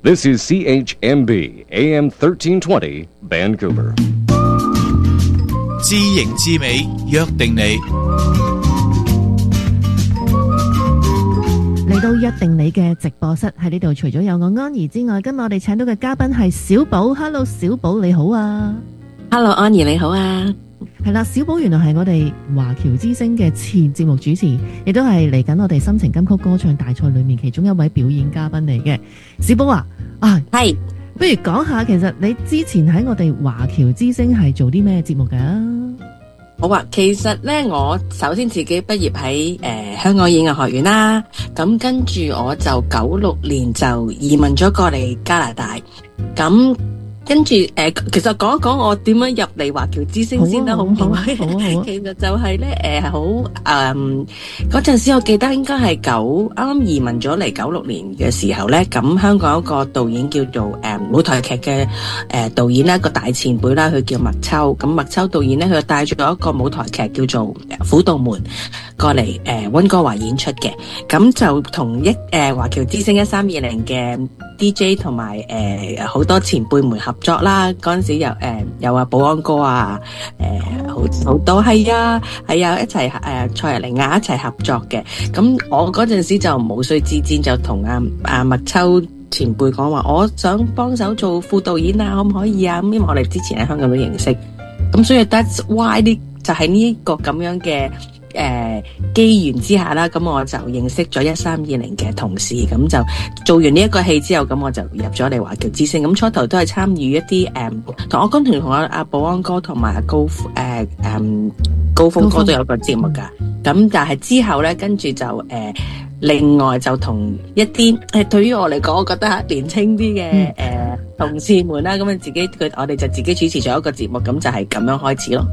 This is CHMB AM 1320 Vancouver。 知形知美，約定你。 嚟到約定你嘅直播室喺呢度，除咗有我安怡之外，今日我哋請到嘅嘉賓係小寶。Hello， 小寶你好啊。 Hello， 安怡你好啊。 係啦，小寶原來係我哋華僑之星嘅前節目主持，亦都係嚟緊我哋心情金曲歌唱大賽裏面其中一位表演嘉賓嚟嘅。小寶啊， 係， 不如講下其實你之前喺我哋華僑之星係做啲咩節目噶？ 好啊，其實咧我首先自己畢業喺香港演藝學院啦，咁跟住我就96年就移民咗過嚟加拿大，咁跟住其實講一講我點樣入嚟華僑之星先啦，好唔好？其實就係咧好嗰陣時我記得應該係啱啱移民咗嚟96年嘅時候咧，咁香港有一個導演叫做舞台劇嘅導演啦，一個大前輩啦，佢叫麥秋。咁麥秋導演咧，佢就帶咗一個舞台劇叫做《虎度門》過嚟溫哥華演出嘅，咁就同華僑之星1320嘅 DJ 同埋好多前輩們合作啦。嗰陣時有保安哥啊，好多係啊一齊蔡日玲啊一齊合作嘅。咁我嗰陣時就無需自薦，就同阿麥秋前輩講話，我想幫手做副導演啊，可唔可以啊？咁因為我哋之前喺香港都認識，咁所以 that's why 就係呢一個咁樣嘅機緣之下啦，咁我就認識咗1320嘅同事，咁就做完呢一個戲之後，咁我就入咗嚟華僑之星。咁初頭都係參與一啲同我跟同阿保安哥同埋高峰哥都有個節目噶。咁但係之後咧，跟住就另外就同一啲對於我嚟講，我覺得年輕啲嘅同事們啦，咁我哋就自己主持咗一個節目，咁就係咁樣開始咯。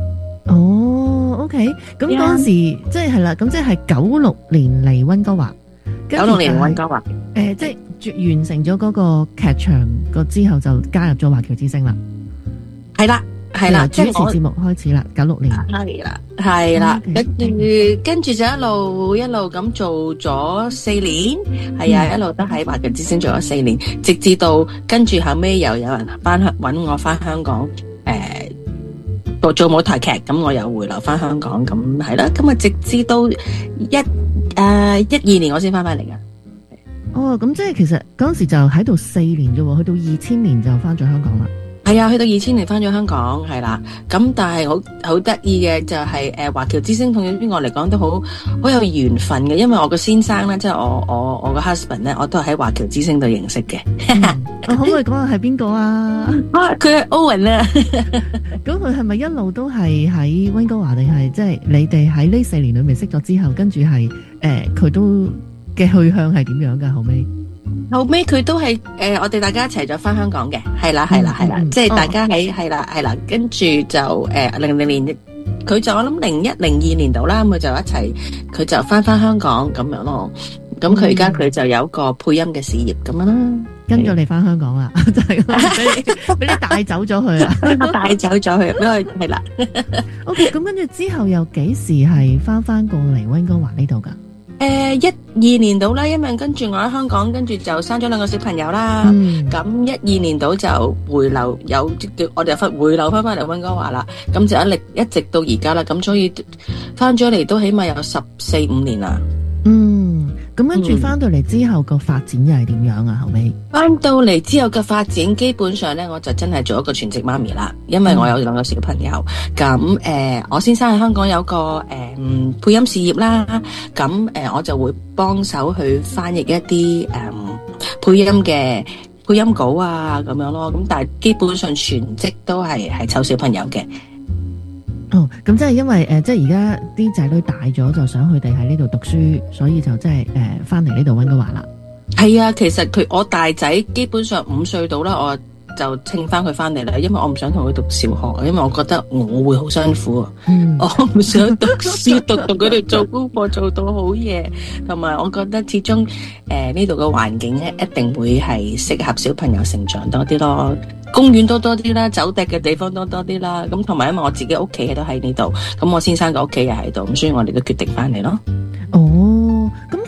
OK， 咁嗰時即係啦，咁即係96年嚟溫哥華 ，96年溫哥華， 即係完成咗嗰個劇場之後，就加入咗華僑之星啦。係啦，主持節目開始啦，96年。 係啦，跟住就一路咁做咗4年，係啊，一路都喺華僑之星做咗4年，直至到跟住後尾又有人搵我翻香港，做舞台劇，咁我又回流翻香港，咁係啦，咁啊直至到12年我先翻嚟噶。 咁即係其實嗰陣時就喺度4年啫喎，去到2000年就翻咗香港啦。 係啊，去到2000年翻咗香港，係啦。咁但係好得意嘅就係華僑之星同於我嚟講都好有緣分嘅，因為我個先生咧，即係我個 husband 咧，我都係喺華僑之星度認識嘅。 可唔可以講下係邊個啊？ 佢係 Owen 啊。 咁佢係咪一路都係喺溫哥華，定係即係你哋喺呢4年裏面識咗之後，跟住係佢都嘅去向係點樣㗎？後尾佢都係我哋大家一齊咗翻香港嘅，係啦，即係大家喺係啦，跟住就00年，佢就我諗01、02年度啦，咁佢就一齊，佢就翻香港咁樣咯。咁佢而家佢就有一個配音嘅事業咁樣啦， 跟咗你翻香港啦，就係俾你帶走咗佢啊， 帶走咗佢，因為係啦。 OK， 咁跟住之後又幾時係翻過嚟溫哥華呢度噶 ？12年度啦，因為跟住我喺香港，跟住就生咗2個小朋友啦。咁12年度就回流，我哋回流翻嚟溫哥華啦。咁就一直到而家啦。咁所以翻咗嚟都起碼有14、15年啦。 咁跟住翻到嚟之後個發展又係點樣啊？後尾翻到嚟之後嘅發展，基本上咧我就真係做一個全職媽咪啦，因為我有2個小朋友。咁我先生喺香港有個配音事業啦，咁我就會幫手去翻譯一啲配音稿啊咁樣咯。咁但係基本上全職都係湊小朋友嘅。 咁即係因為即係而家啲仔女大咗，就想佢哋喺呢度讀書，所以就即係翻嚟呢度溫哥華啦。 係啊，其實我大仔基本上5歲到啦，我就請翻佢翻嚟啦，因為我唔想同佢讀小學，因為我覺得我會好辛苦啊。我唔想讀書讀佢哋做功課做到好夜，同埋我覺得始終呢度嘅環境咧，一定會係適合小朋友成長多啲咯。公園多啲啦，走趯嘅地方多啲啦。咁同埋因為我自己屋企都喺呢度，咁我先生嘅屋企又喺度，咁所以我哋都決定翻嚟咯。 咁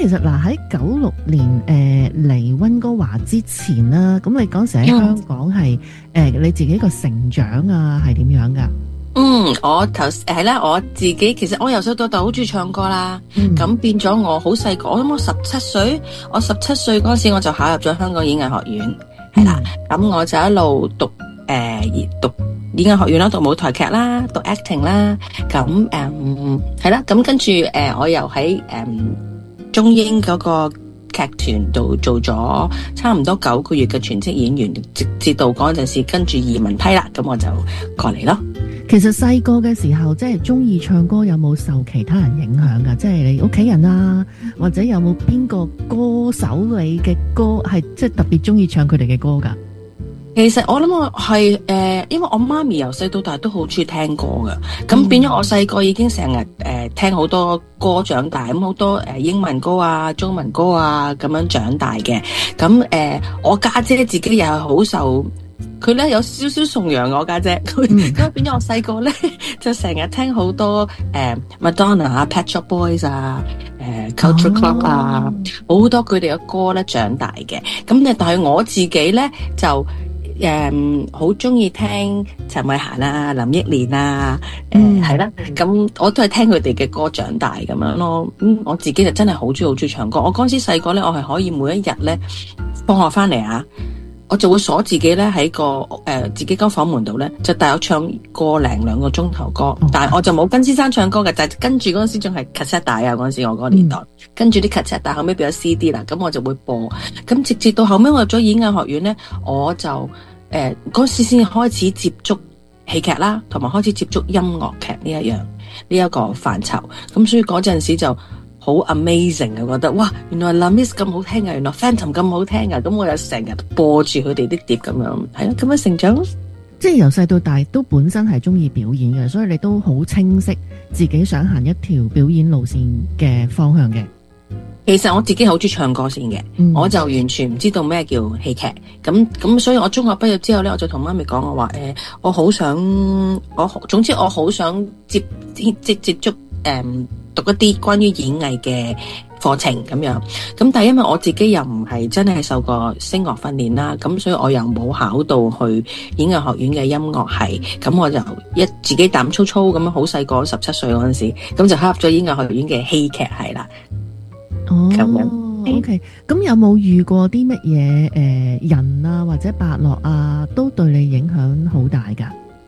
其實嗱喺96年嚟溫哥華之前啦，咁你嗰時喺香港係你自己個成長啊係點樣噶？ 我係啦，我自己其實我由細到大好中意唱歌啦，咁變咗我好細個，我諗我17歲，我17歲嗰時我就考入咗香港演藝學院，係啦，咁我就一路讀演藝學院啦，讀舞台劇啦，讀 acting 啦，咁係啦，咁跟住我又喺中英嗰個劇團度做咗差唔多9個月嘅全職演員，直至到嗰陣時跟住移民批啦，咁我就過嚟咯。 其實細個嘅時候，即係中意唱歌，有冇受其他人影響噶？即係你屋企人啊，或者有冇邊個歌手你嘅歌係即係特別中意唱佢哋嘅歌噶？ 其實我諗我係因為我媽咪由細到大都好中意聽歌噶，咁變咗我細個已經成日聽好多歌長大，咁好多英文歌啊、中文歌啊咁樣長大嘅。咁我家姐自己又係好受。佢咧有少少崇洋我家姐，咁變咗我細個咧就成日聽好多Madonna 啊、Pet Shop Boys 啊、Culture Club 啊，好多佢哋嘅歌咧長大嘅。咁但係我自己咧就好中意聽陳慧嫻啊、林憶蓮啊，係啦，咁我都係聽佢哋嘅歌長大咁樣咯。我自己就真係好中意唱歌。我嗰陣時細個咧，我係可以每一日咧放學翻嚟啊，我就會鎖自己咧喺個自己間房門度咧，就帶我唱個零兩個鐘頭歌。但係我就冇跟先生唱歌嘅，就係跟住嗰陣時仲係 cassette 帶啊，嗰陣時我嗰個年代，跟住啲 cassette 帶，後尾變咗 CD 啦，咁我就會播。咁直至到後尾我入咗演藝學院咧，我就嗰時先開始接觸戲劇啦，同埋開始接觸音樂劇呢一個範疇。咁所以嗰陣時就好 amazing 啊！覺得哇，原來 La Miss 咁好聽啊，原來 Phantom 咁好聽啊！咁我又成日播住佢哋啲碟咁樣，係咯，咁樣成長咯。 即係由細到大都本身係中意表演嘅，所以你都好清晰自己想行一條表演路線嘅方向嘅。 其實我自己好中意唱歌先嘅，我就完全唔知道咩叫戲劇。咁所以我中學畢業之後咧，我就同媽咪講，我話我好想，總之我好想接觸讀一啲關於演藝嘅課程咁樣，咁但係因為我自己又唔係真係受過聲樂訓練啦，咁所以我又冇考到去演藝學院嘅音樂系，咁我就自己膽粗粗咁樣，好細個17歲嗰陣時，咁就考入咗演藝學院嘅戲劇系啦。 咁樣 OK， 咁有冇遇過啲乜嘢人啊或者伯樂啊，都對你影響好大噶？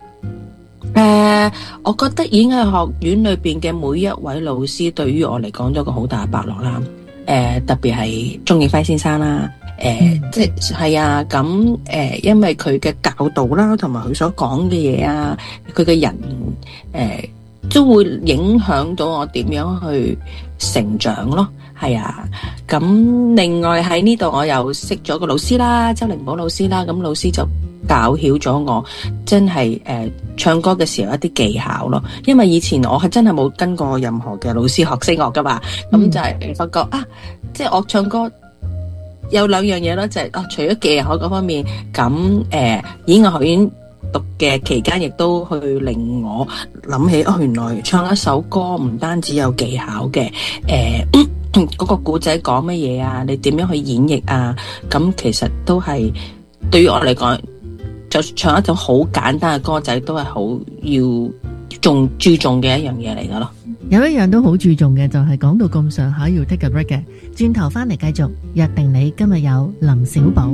我覺得演藝學院裏邊嘅每一位老師對於我嚟講都有個好大嘅伯樂啦。特別係鍾景輝先生啦。即係啊，咁因為佢嘅教導啦，同埋佢所講嘅嘢啊，佢嘅人都會影響到我點樣去成長咯。係啊，咁另外喺呢度我又識咗個老師啦，周靈寶老師啦，咁老師就教曉咗我真係唱歌嘅時候一啲技巧咯。因為以前我係真係冇跟過任何嘅老師學聲樂噶嘛，咁就係發覺啊，即係我唱歌有兩樣嘢咯，就係除咗技巧嗰方面，咁演藝學院讀嘅期間亦都去令我諗起原來唱一首歌唔單止有技巧嘅，嗰個故仔講乜嘢啊，你點樣去演繹啊，咁其實都係對於我嚟講，就唱一種好簡單嘅歌仔都係好要注重嘅一樣嘢嚟噶咯。 有一樣都好注重嘅，就係講到咁上下要 take a break 嘅，轉頭翻嚟繼續約定你。今日有林小寶，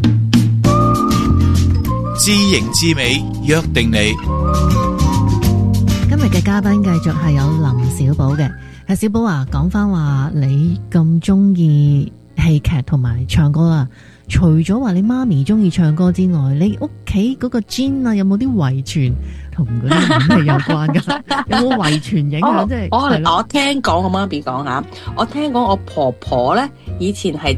知型知美，約定你。 今日嘅嘉賓繼續係有林小寶嘅。小寶啊，講翻話你咁中意戲劇同埋唱歌啊，除咗話你媽咪中意唱歌之外，你屋企嗰個 gene 啊，有冇啲遺傳同嗰啲演戲有關噶？有冇遺傳影響？即係我聽講我媽咪講下，我聽講我婆婆咧以前係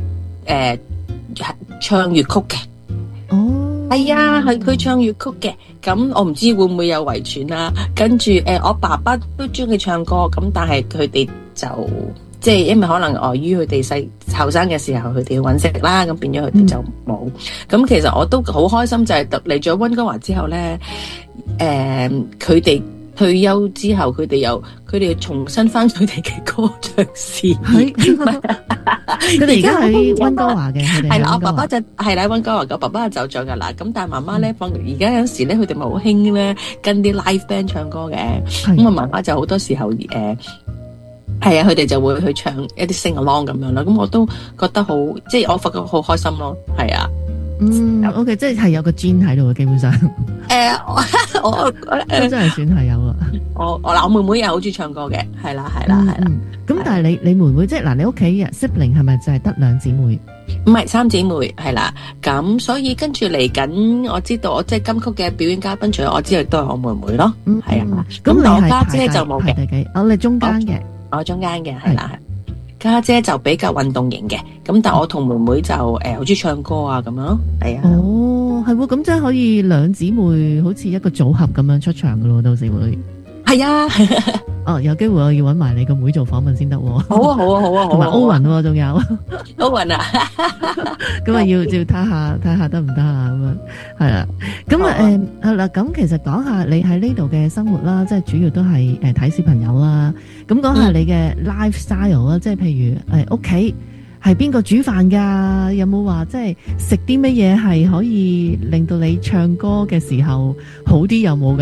唱粵曲嘅。哦，係啊，係佢唱粵曲嘅。咁我唔知會唔會有遺傳啦。跟住我爸爸都中意唱歌，咁但係佢哋就即係因為可能礙於佢哋後生嘅時候佢哋要搵食啦，咁變咗佢哋就冇。咁其實我都好開心，就係嚟咗溫哥華之後咧，佢哋退休之後，佢哋重新翻佢哋嘅歌唱事業。 佢哋而家喺溫哥華嘅， 係啦，我爸爸就係啦，溫哥華個爸爸就走咗噶啦。咁但係媽媽咧，而家有時咧，佢哋咪好興咧跟啲 live band 唱歌嘅。咁我媽媽就好多時候係啊，佢哋就會去唱一啲 sing along 咁樣啦。咁我都覺得好，即係我發覺好開心咯。係啊。 OK， 即係有個 gene 喺度嘅，基本上。 我真係算係有啦。 我妹妹又好中意唱歌嘅，係啦。 咁但係你妹妹即係嗱，你屋企嘅 sibling 係咪就係得2姊妹？ 唔係3姊妹，係啦。咁所以跟住嚟緊，我知道我即係金曲嘅表演嘉賓，除咗我之外，都係我妹妹咯。係啊。咁我家姐就冇嘅。 你中間嘅。 我中間嘅係啦，家姐就比較運動型嘅，咁但係我同妹妹就好中意唱歌啊咁樣咯，係啊。 哦，係喎，咁即係可以2姊妹好似一個組合咁樣出場噶咯，到時會。係啊。有機會我要搵埋你個妹做訪問先得喎。好啊，同埋歐雲仲有。 歐雲啊。 咁啊要睇下得唔得啊咁樣，係啦。咁係啦，咁其實講下你喺呢度嘅生活啦，即係主要都係睇小朋友啦。咁講下你嘅 lifestyle 啦，即係譬如屋企係邊個煮飯噶？有冇話即係食啲乜嘢係可以令到你唱歌嘅時候好啲？有冇噶？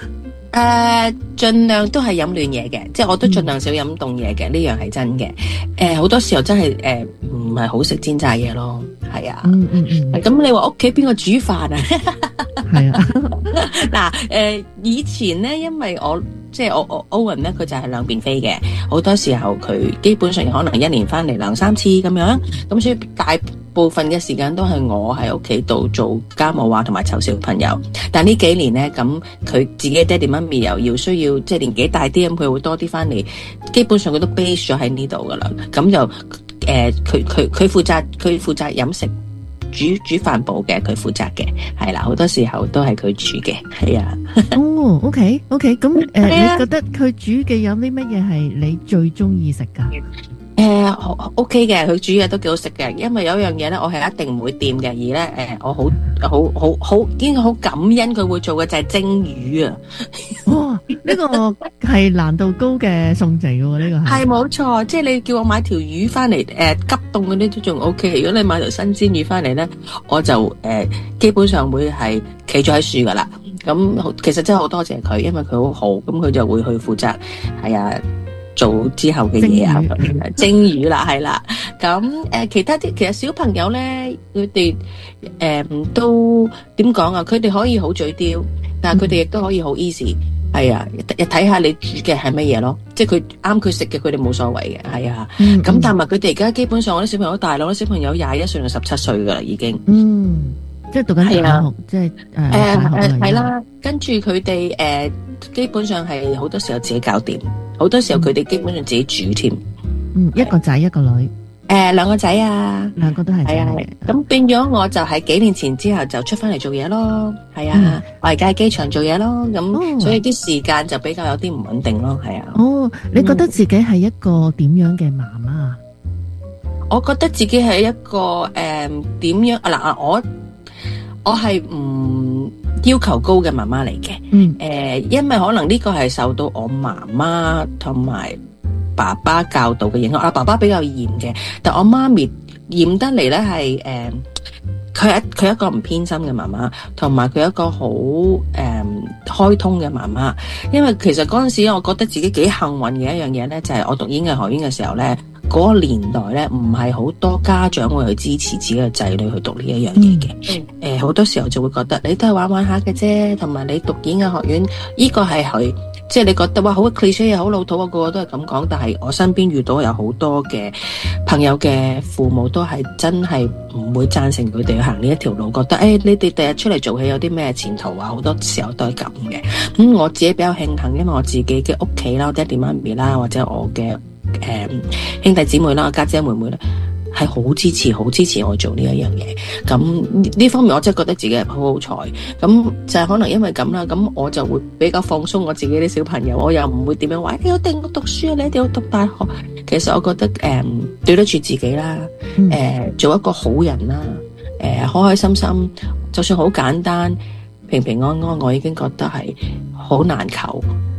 盡量都係飲暖嘢嘅，即係我都盡量少飲凍嘢嘅，呢樣係真嘅。好多時候真係唔係好食煎炸嘢咯，係啊。咁你話屋企邊個煮飯啊？係啊。嗱，以前咧，因為我歐雲咧，佢就係兩邊飛嘅，好多時候佢基本上可能1年翻嚟2-3次咁樣，咁所以大部分嘅時間都係我喺屋企度做家務啊，同埋湊小朋友。但呢幾年咧，咁佢自己嘅爹哋媽咪又需要即係年紀大啲，咁佢會多啲翻嚟，基本上佢都 base 咗喺呢度噶啦。咁就佢負責飲食。煮飯部嘅佢負責嘅，係啦，好多時候都係佢煮嘅，係啊。 OK，咁你覺得佢煮嘅有啲乜嘢係你最中意食噶 ？OK 嘅，佢煮嘢都幾好食嘅，因為有一樣嘢咧，我係一定唔會掂嘅，而咧我好應該好感恩佢會做嘅就係蒸魚啊！ 哇，呢個係難度高嘅餸嚟嘅喎，呢個係冇錯，即係你叫我買條魚翻嚟，急凍嗰啲都仲 OK。如果你買條新鮮魚翻嚟咧，我就基本上會係企咗喺樹噶啦。咁其實真係好多謝佢，因為佢好好，咁佢就會去負責係啊。做之後嘅嘢啊，蒸魚啦，係啦。咁其他啲其實小朋友咧，佢哋都點講啊？佢哋可以好嘴刁，但係佢哋亦都可以好 easy。係啊，睇下你煮嘅係乜嘢咯。即係佢啱佢食嘅，佢哋冇所謂嘅。係啊。咁但係佢哋而家基本上我啲小朋友大佬，啲小朋友21歲到17歲噶啦，已經。 即係讀緊大學，即係係啦。跟住佢哋基本上係好多時候自己搞掂。好多時候佢哋基本上自己煮添， 一個仔一個女 ，2個仔啊，2個都係仔嚟嘅。 咁變咗我就喺幾年前之後就出翻嚟做嘢咯，係啊，我而家喺機場做嘢咯，咁所以啲時間就比較有啲唔穩定咯，係啊。 你覺得自己係一個點樣嘅媽媽？ 我覺得自己係一個點樣啊？嗱，我係唔要求高嘅媽媽嚟嘅，因為可能呢個係受到我媽媽同埋爸爸教導嘅影響。爸爸比較嚴嘅，但我媽咪嚴得嚟咧係佢一個唔偏心嘅媽媽，同埋佢一個好開通嘅媽媽。因為其實嗰陣時我覺得自己幾幸運嘅一樣嘢咧，就係我讀演藝學院嘅時候咧。嗰個年代咧，唔係好多家長會去支持自己嘅仔女去讀呢一樣嘢嘅。好多時候就會覺得你都係玩玩下嘅啫，同埋你讀演藝學院，呢個係佢，即係你覺得哇好 cliché 好老土啊，個個都係咁講。但係我身邊遇到有好多嘅朋友嘅父母都係真係唔會贊成佢哋去行呢一條路，覺得你哋第日出嚟做戲有啲咩前途啊？好多時候都係咁嘅。咁我自己比較慶幸，因為我自己嘅屋企啦，我爹哋媽咪啦，或者我嘅兄弟姊妹啦，家姐妹妹咧，係好支持我做呢一樣嘢。咁呢方面我真係覺得自己係好好彩。咁就係可能因為咁啦，咁我就會比較放鬆我自己啲小朋友，我又唔會點樣話你一定要讀書啊，你一定要讀大學。其實我覺得對得住自己啦，做一個好人啦，開開心心，就算好簡單，平平安安，我已經覺得係好難求。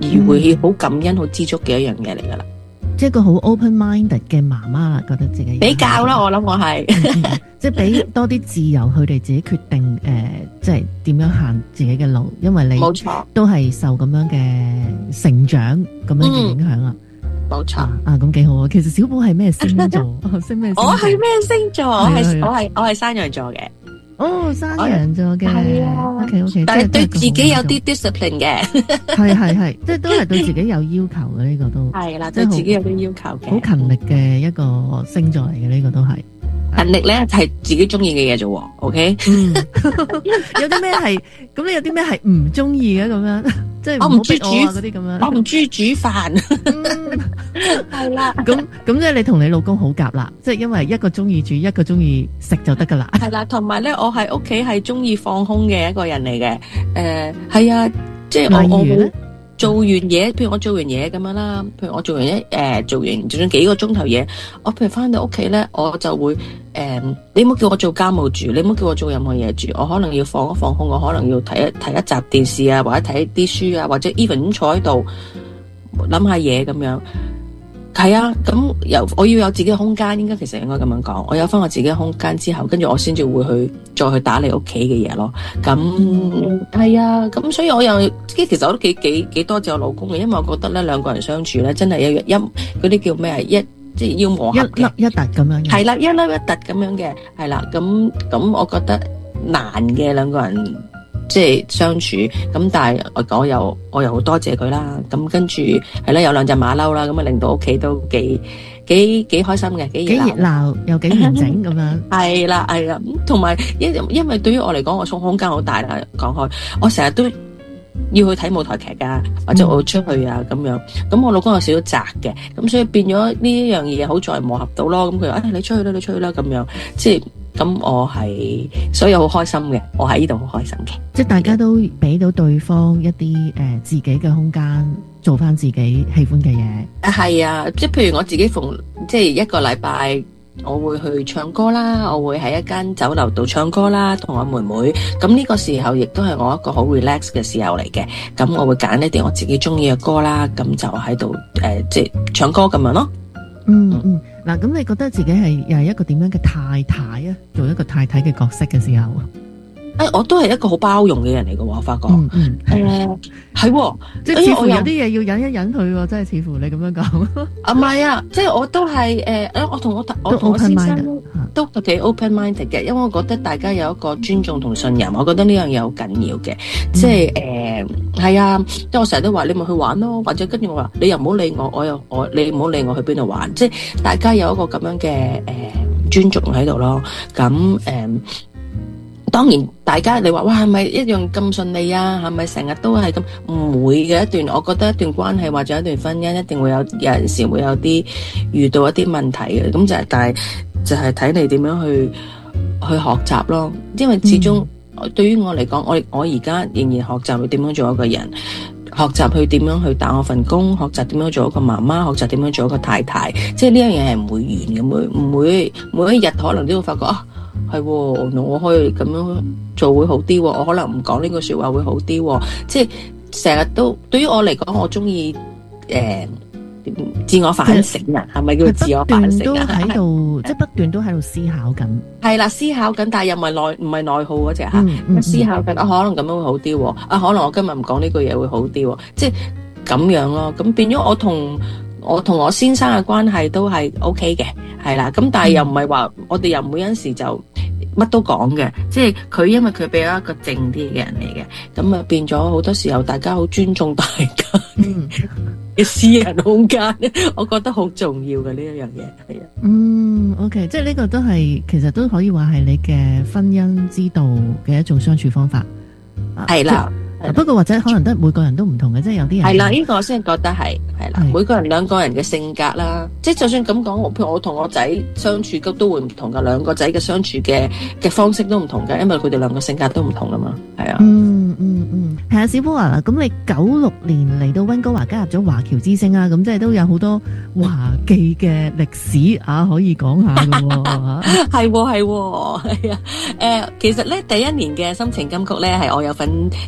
而會好感恩、好知足嘅一樣嘢嚟噶啦。 即係一個好 open-minded 嘅媽媽啦，覺得自己比較啦，我諗我係即係俾多啲自由佢哋自己決定，即係點樣行自己嘅路，因為你冇錯都係受咁樣嘅成長咁樣嘅影響啊。 冇錯咁幾好啊！其實小寶係咩星座？識咩？ 我係咩星座？我係山羊座嘅。 哦，山羊座嘅， 係啊 OK， 但係對自己有啲 discipline 嘅， 係，即係都係對自己有要求嘅呢個都係啦，對自己有啲要求嘅， 好勤力嘅一個星座嚟嘅呢個都係。 勤力咧係自己中意嘅嘢啫喎 ，OK？ 有啲咩係咁？你有啲咩係唔中意嘅咁樣？即係我唔中意煮嗰啲咁樣， 我唔中意煮飯，係啦。 咁即係你同你老公好夾啦，即係因為一個中意煮，一個中意食就得噶啦。 係啦，同埋咧，我喺屋企係中意放空嘅一個人嚟嘅。係啊，即係我做完嘢，譬如我做完嘢咁樣啦，譬如我做完就算幾個鐘頭嘢，我譬如翻到屋企咧，我就會你唔好叫我做家務住，你唔好叫我做任何嘢住，我可能要放一放空，我可能要睇一集電視啊，或者睇啲書啊，或者 even 坐喺度諗下嘢咁樣。係啊，咁我要有自己嘅空間，其實應該咁樣講，我有翻我自己嘅空間之後，跟住我先至會再去打理屋企嘅嘢咯。咁係啊，咁所以我又其實我都幾多謝我老公嘅，因為我覺得咧兩個人相處咧真係一嗰啲叫咩啊，即係要磨合嘅， 一突咁樣嘅。係啦， 一粒一突咁樣嘅，係啦，咁我覺得難嘅兩個人。即係相處咁，但係我又好多謝佢啦。咁跟住係啦，有兩隻馬騮啦，咁啊令到屋企都幾開心嘅，幾熱鬧又幾完整咁樣。 係啦，同埋因為對於我嚟講，我空間好大啦。講開，我成日都要去睇舞台劇啊，或者我出去啊咁樣。咁我老公有少少宅嘅，咁所以變咗呢一樣嘢好在磨合到咯。咁佢話你出去啦咁樣，即係。咁我係，所以好開心嘅，我喺呢度好開心嘅， 即係大家都俾到對方一啲自己嘅空間，做翻自己喜歡嘅嘢。 係啊，即係譬如我自己即係一個禮拜，我會去唱歌啦，我會喺一間酒樓度唱歌啦，同我妹妹。咁呢個時候亦都係我一個好 relax 嘅時候嚟嘅。咁我會揀一啲我自己中意嘅歌啦，咁就喺度即係唱歌咁樣咯。 嗱，咁你覺得自己又係一個點樣嘅太太啊？做一個太太嘅角色嘅時候， 我都係一個好包容嘅人嚟嘅喎，我發覺。係， 即係似乎有啲嘢要忍一忍佢喎，真係似乎你咁樣講。 唔係啊，即係我都係我同我先生都幾 open minded 嘅，因為我覺得大家有一個尊重同信任，我覺得呢樣嘢好緊要嘅。即係係啊，即係我成日都話你咪去玩咯，或者跟住我話你又唔好理我，你唔好理我去邊度玩，即係大家有一個咁樣嘅尊重喺度咯。咁當然，大家你話哇係咪一樣咁順利啊？係咪成日都係咁？唔會嘅，我覺得一段關係或者一段婚姻一定會有陣時會有啲遇到一啲問題嘅。咁但係就係睇你點樣去學習咯。因為始終對於我嚟講，我而家仍然學習去點樣做一個人，學習去點樣去打我份工，學習點樣做一個媽媽，學習點樣做一個太太。即係呢樣嘢係唔會完嘅，唔會每一日可能都會發覺啊。係，我可以咁樣做會好啲，我可能唔講呢個說話會好啲，即係成日都對於我嚟講，我中意自我反省啊，係咪叫自我反省啊？ 喺度，即係不斷都喺度思考緊。係啦，思考緊，但係又唔係內耗嗰隻吓，思考緊可能咁樣會好啲，可能我今日唔講呢句嘢會好啲，即係咁樣咯。咁變咗我同我先生嘅關係都係 OK 嘅，係啦。咁但係又唔係話我哋又唔會有陣時就乜都講嘅，即係佢因為佢比較一個靜啲嘅人嚟嘅，咁啊變咗好多時候大家好尊重大家嘅私人空間，我覺得好重要嘅呢一樣嘢，係啊。 OK， 即係呢個都係其實都可以話係你嘅婚姻之道嘅一種相處方法， 係啦。 不過或者可能都每個人都唔同嘅，即係有啲人係啦，呢個我先覺得係啦，每個人兩個人嘅性格啦，即係就算咁講，譬如我同我仔相處都會唔同噶，兩個仔嘅相處嘅方式都唔同噶，因為佢哋兩個性格都唔同噶嘛，係啊。 係啊，小寶啊，咁你96年嚟到溫哥華加入咗華僑之聲啊，咁即係都有好多華記嘅歷史啊，可以講下噶喎。係啊，其實咧第一年嘅心情金曲咧係我有份參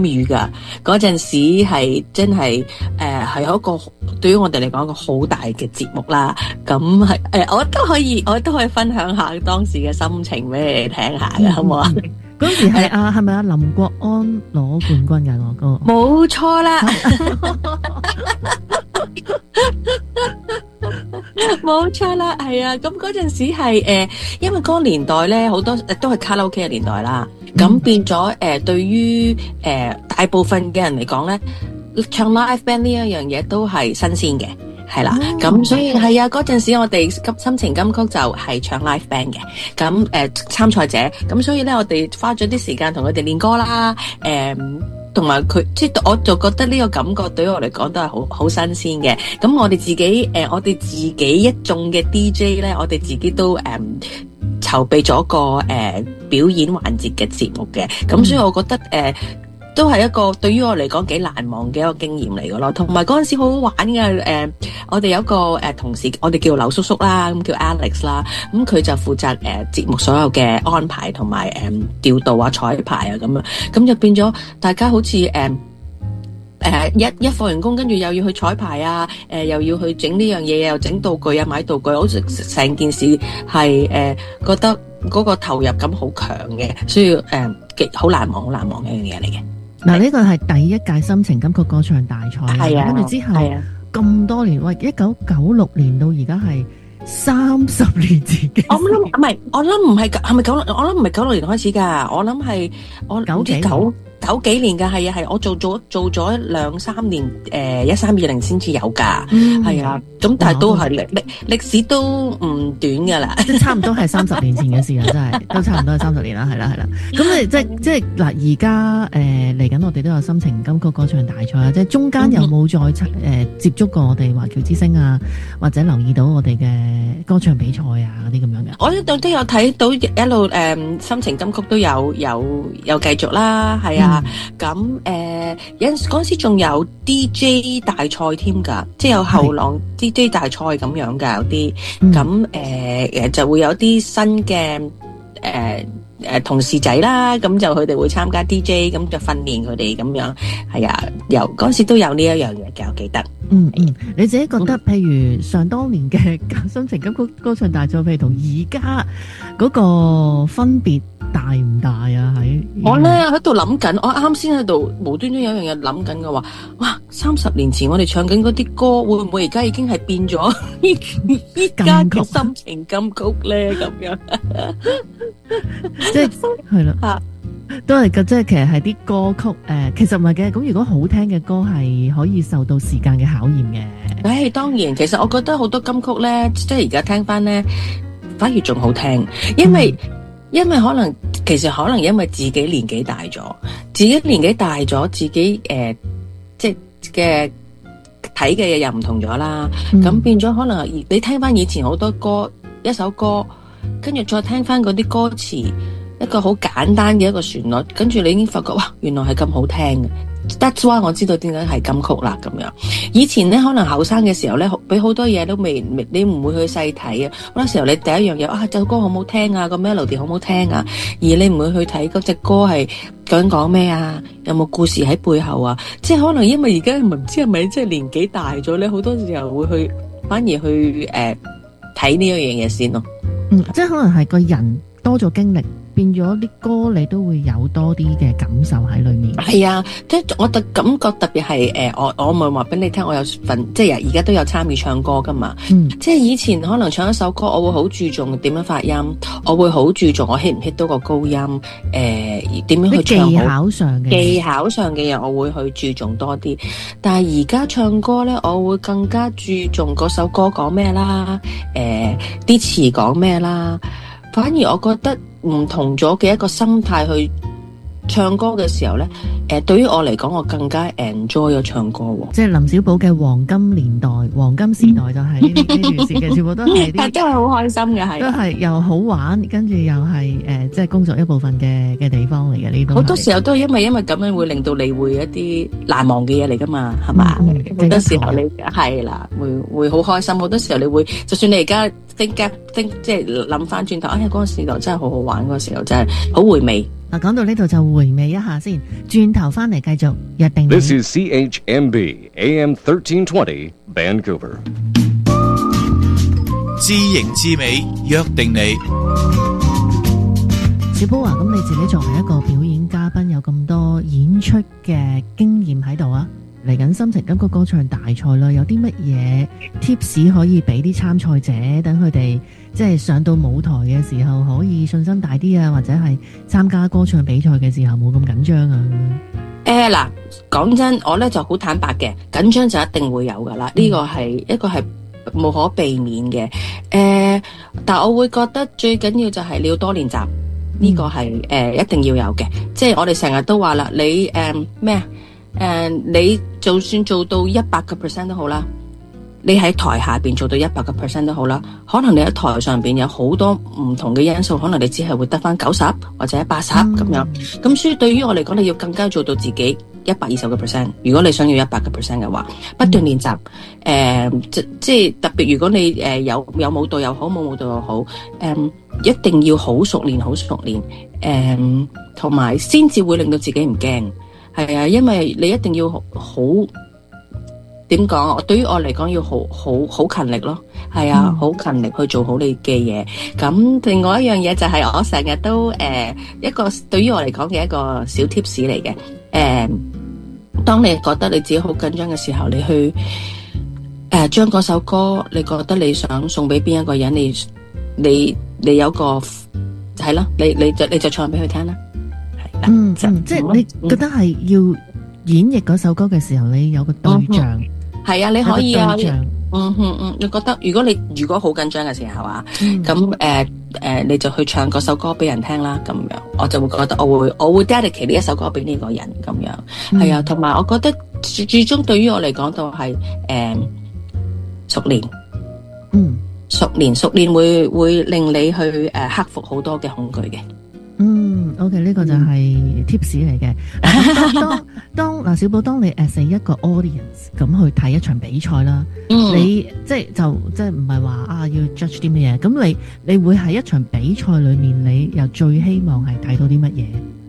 雨噶，嗰陣時係真係係有一個對於我哋嚟講一個好大嘅節目啦。咁係我都可以分享下當時嘅心情俾你哋聽下嘅，好唔好啊？ 嗰時係係咪林國安攞冠軍㗎？我哥冇錯啦。冇錯啦，係啊，咁嗰陣時係因為嗰個年代咧，好多都係卡拉 OK 嘅年代啦，咁變咗對於大部分嘅人嚟講咧，唱 live band 呢一樣嘢都係新鮮嘅，係啦，咁所以係啊，嗰陣時我哋心情金曲就係唱 live band 嘅，咁參賽者，咁所以咧我哋花咗啲時間同佢哋練歌啦，同埋佢，即係我就覺得呢個感覺對於我嚟講都係好新鮮嘅。咁我哋自己一眾嘅 DJ 咧，我哋自己都籌備咗個表演環節嘅節目嘅。咁所以我覺得都係一個對於我嚟講幾難忘嘅一個經驗嚟嘅咯。同埋嗰陣時好好玩嘅，我哋有一個同事，我哋叫劉叔叔啦，咁叫 Alex 啦，咁佢就負責節目所有嘅安排同埋調度啊、彩排啊咁樣，咁就變咗大家好似一放完工，跟住又要去彩排啊，又要去整呢樣嘢，又整道具啊，買道具，好似成件事係覺得嗰個投入感好強嘅，所以好難忘嘅一樣嘢嚟嘅。 嗱，呢個係第一屆心情金曲歌唱大賽，係啊，跟住之後咁多年，喂，1996年到而家係30年前嘅。我諗唔係96年開始㗎，我諗係我九幾年㗎，係啊，係我做咗2-3年，13-20先至有㗎，係啊，咁但係都係歷史都唔短㗎啦，即係差唔多係30年前嘅事啦，真係都差唔多係30年啦，係啦，咁你即係嗱，而家嚟緊我哋都有心情金曲歌唱大賽啦，即係中間有冇再接觸過我哋華僑之星啊，或者留意到我哋嘅歌唱比賽啊嗰啲咁樣嘅？我一度都有睇到一路心情金曲都有繼續啦，係啊。咁有陣時嗰陣時仲有 DJ 大賽添㗎，即係有後浪 DJ 大賽咁樣㗎，有啲咁就會有啲新嘅同事仔啦，咁就佢哋會參加 DJ，咁就訓練佢哋咁樣，係啊，嗰陣時都有呢一樣嘢嘅，我記得。你自己覺得，譬如上當年嘅心情金曲歌唱大賽，譬如同而家嗰個分別大唔大啊？我咧喺度諗緊，我啱先喺度無端端有樣嘢諗緊嘅話，哇！30年前我哋唱緊嗰啲歌，會唔會而家已經係變咗依家嘅心情金曲咧？咁樣，即係係啦。都係嘅，即係其實係啲歌曲其實唔係嘅。咁如果好聽嘅歌係可以受到時間嘅考驗嘅。當然，其實我覺得好多金曲咧，即係而家聽翻咧，反而仲好聽，因為可能因為自己年紀大咗，自己即係嘅睇嘅嘢又唔同咗啦。咁變咗可能你聽翻以前好多歌，一首歌，跟住再聽翻嗰啲歌詞。一個好簡單嘅一個旋律，跟住你已經發覺哇，原來係咁好聽嘅。That's why 我知道點解係金曲啦咁樣。以前咧可能後生嘅時候咧，俾好多嘢都未，你唔會去細睇啊。好多時候你第一樣嘢首歌好唔好聽啊，個 melody 好唔好聽啊，而你唔會去睇嗰隻歌係究竟講咩啊，有冇故事喺背後啊。即係可能因為而家唔知係咪即係年紀大咗咧，好多時候會去反而去睇呢一樣嘢先咯。即係可能係個人多咗經歷。變咗啲歌，你都會有多啲嘅感受喺裏面。係啊，即係我感覺特別係我咪話俾你聽，我有份即係而家都有參與唱歌噶嘛。即係以前可能唱一首歌，我會好注重點樣發音，我會好注重我 hit 唔 hit 到個高音，點樣去唱好。技巧上嘅嘢，我會去注重多啲。但係而家唱歌咧，我會更加注重嗰首歌講咩啦，啲詞講咩啦。反而我覺得唔同咗嘅一個心態去唱歌嘅時候咧，對於我嚟講，我更加 enjoy 咗唱歌喎。即係林小寶嘅黃金年代、黃金時代就係呢段時間，全部都係啲，都係好開心嘅，係都係又好玩，跟住又係即係工作一部分嘅地方嚟嘅呢度。好多時候都係因為咁樣會令到你會一啲難忘嘅嘢嚟噶嘛，係嘛？好多時候你係啦，會好開心。好多時候你會，就算你而家即係諗翻轉頭，嗰個時代真係好好玩，嗰個時候真係好回味。 嗱，講到呢度就回味一下先，轉頭翻嚟繼續約定你。 This is CHMB AM 1320 Vancouver. 知形知美，約定你。 小寶啊，咁你自己作為一個表演嘉賓，有咁多演出嘅經驗喺度啊，嚟緊心情感覺歌唱大賽啦，有啲乜嘢 tips 可以俾啲參賽者，等佢哋即係上到舞台嘅時候可以信心大啲啊，或者係參加歌唱比賽嘅時候冇咁緊張啊？ 嗱，講真，我咧就好坦白嘅，緊張就一定會有噶啦，呢個係一個係無可避免嘅。但我會覺得最緊要就係你要多練習，呢個係一定要有嘅。即係我哋成日都話啦，你你就算做到100% 都好啦，你喺台下邊做到100% 都好啦，可能你喺台上邊有好多唔同嘅因素，可能你只係會得翻90或者80咁樣。咁所以對於我嚟講，你要更加做到自己120%。如果你想要100% 嘅話，不斷練習。即係特別，如果你有舞蹈又好，冇舞蹈又好，一定要好熟練，好熟練。同埋先至會令到自己唔驚。係啊，因為你一定要好點講？對於我嚟講，要好勤力咯。係啊，好勤力去做好你嘅嘢。咁另外一樣嘢就係我成日都一個對於我嚟講嘅一個小 tips 嚟嘅。當你覺得你自己好緊張嘅時候，你去將嗰首歌，你覺得你想送俾邊一個人，你有個係咯，你就唱俾佢聽啦。 即係你覺得係要演繹嗰首歌嘅時候，你有個對象。係啊，你可以啊。你覺得如果好緊張嘅時候啊，咁你就去唱嗰首歌俾人聽啦，咁樣我就會覺得我會 dedicate 呢一首歌俾呢個人咁樣。係啊，同埋我覺得最終對於我嚟講都係熟練。熟練會令你去克服好多嘅恐懼嘅。 OK， 呢個就係 tips 嚟嘅。當小寶，當你as一個 audience 咁去睇一場比賽啦，你即係唔係話要 judge 啲乜嘢？咁你會喺一場比賽裏面，你又最希望係睇到啲乜嘢？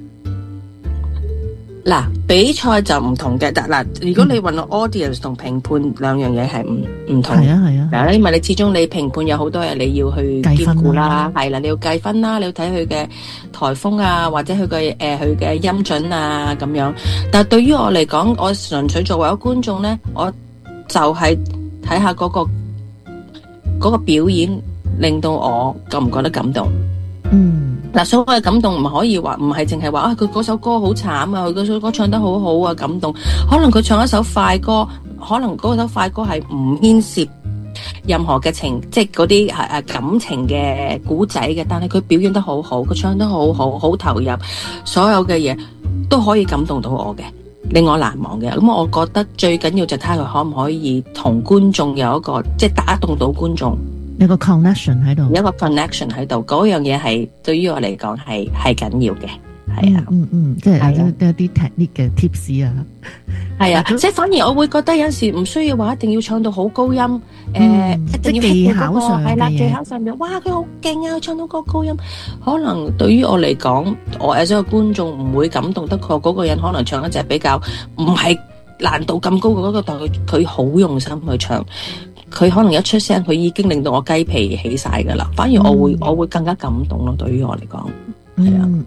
嗱，比賽就唔同嘅，嗱，如果你問我 audience 同評判兩樣嘢係唔同，係啊，因為你始終你評判有好多嘢你要去兼顧啦，係啦，你要計分啦，你要睇佢嘅台風啊，或者佢嘅音準啊咁樣。但係對於我嚟講，我純粹作為一個觀眾咧，我就係睇下嗰個表演令到我覺唔覺得感動。嗱，所謂感動唔可以話，唔係淨係話佢嗰首歌好慘啊，佢嗰首歌唱得好好啊，感動。可能佢唱一首快歌，可能嗰首快歌係唔牽涉任何嘅情，即係嗰啲感情嘅古仔嘅，但係佢表現得好好，佢唱得好好，好投入，所有嘅嘢都可以感動到我嘅，令我難忘嘅。咁我覺得最緊要就睇下佢可唔可以同觀眾有一個即係打動到觀眾。有個 connection 喺度，嗰樣嘢係對於我嚟講係緊要嘅，係啊，即係有啲 technique 嘅 tips 啊，係啊，即係反而我會覺得有時唔需要話一定要唱到好高音，一定要技巧上係啦，技巧上面，哇，佢好勁啊，唱到個高音，可能對於我嚟講，我作為一個觀眾唔會感動得過嗰個人，可能唱一隻比較唔係難度咁高嘅嗰個，但佢好用心去唱。佢可能一出聲，佢已經令到我雞皮起晒噶啦。反而我會更加感動咯。對於我嚟講，係啊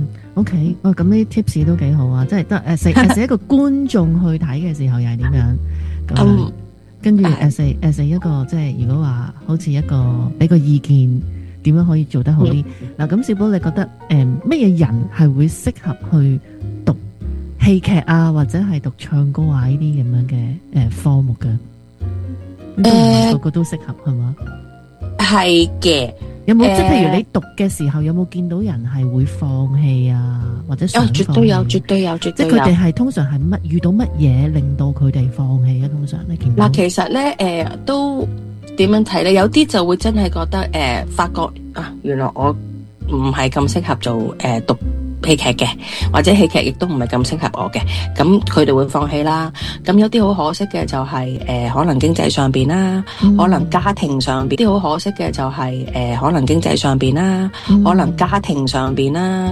，OK， 咁呢啲 tips 都幾好啊。即係得as一個觀眾去睇嘅時候又係點樣？咁跟住as一個即係如果話好似一個俾個意見，點樣可以做得好啲？嗱，咁小寶你覺得乜嘢人係會適合去讀戲劇啊，或者係讀唱歌啊呢啲咁樣嘅科目嘅？個個都適合係嘛？係嘅。有冇即係譬如你讀嘅時候，有冇見到人係會放棄啊，或者想放棄？絕對有。即係佢哋係通常係遇到乜嘢令到佢哋放棄啊？通常你見到嗱，其實咧都點樣睇咧？有啲就會真係覺得發覺啊，原來我唔係咁適合做讀戲劇嘅，或者戲劇亦都唔係咁適合我嘅，咁佢哋會放棄啦。咁有啲好可惜嘅就係可能經濟上邊啦，可能家庭上邊啲好可惜嘅就係可能經濟上邊啦，可能家庭上邊啦。